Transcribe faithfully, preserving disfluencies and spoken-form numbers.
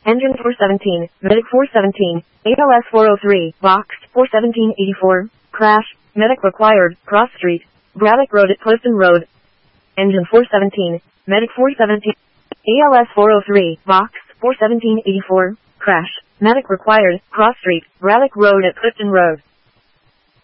Engine four seventeen, Medic four seventeen, A L S four oh three, boxed, four seventeen eighty-four, crash, medic required, cross street, Braddock Road at Clifton Road. Engine four seventeen, Medic four seventeen, A L S four oh three, boxed, four seventeen eighty-four, crash, medic required, cross street, Braddock Road at Clifton Road.